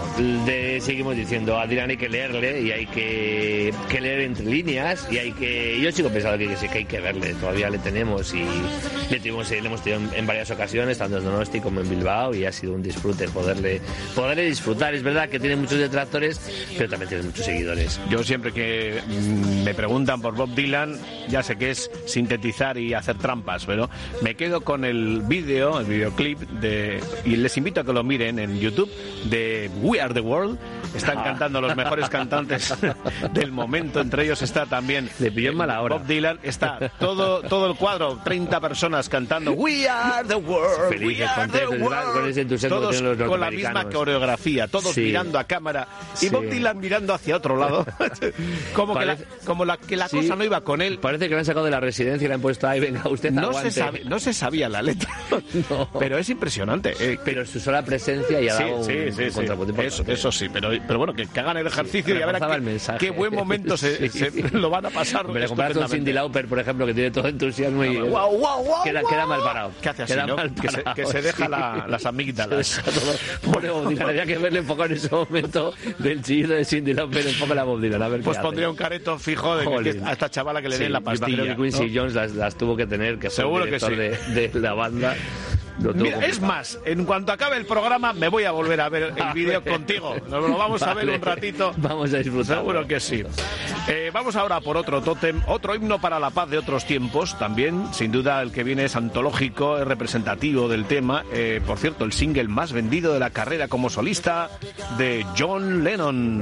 seguimos diciendo, a Dylan hay que leerle y hay que leer entre líneas y yo sigo pensando que hay que verle, todavía le tenemos y le hemos tenido en varias ocasiones, tanto en Donosti como en Bilbao, y ha sido un disfrute poderle disfrutar. Es verdad que tiene muchos detractores, pero también tiene muchos seguidores. Yo siempre que me preguntan por Bob Dylan, ya sé que es sintetizar y hacer trampas, pero me quedo con el videoclip y les invito a que lo miren en YouTube, de We Are The World. Están cantando los mejores cantantes del momento, entre ellos está también le pilló en mala hora. Bob Dylan, está todo el cuadro, 30 personas cantando We Are The World, felices, contentos, con ese entusiasmo todos que tienen los con la misma coreografía, todos mirando a cámara y Bob Dylan mirando hacia otro lado, como que la cosa no iba con él. Parece que lo han sacado de la residencia y le han puesto ahí, venga usted, aguante. No se sabía la letra, no. Pero es impresionante. Pero su sola presencia ya ha dado un contrapunto importante. Eso sí, pero bueno, que hagan el ejercicio y a ver qué buen momento se lo van a pasar. Me le comparas con Cyndi Lauper, por ejemplo, que tiene todo entusiasmo y queda mal parado. ¿Qué hace así, no? Que se deja las amígdalas. Pobre Bob Dylan, había que verle enfocado en ese momento del chillido de Cyndi Lauper, enfoca la Bob Dylan, a ver pues pondría un careto fijo a esta chavala que le den la pastilla. Creo que Quincy Jones las tuvo que tener, que seguro fue el director de la banda. Mira, es más, en cuanto acabe el programa me voy a volver a ver el vídeo contigo. Nos lo vamos a ver un ratito. Vamos a disfrutar. Seguro que sí. Vamos ahora por otro tótem, otro himno para la paz de otros tiempos. También, sin duda, el que viene es antológico, es representativo del tema. Por cierto, el single más vendido de la carrera como solista de John Lennon.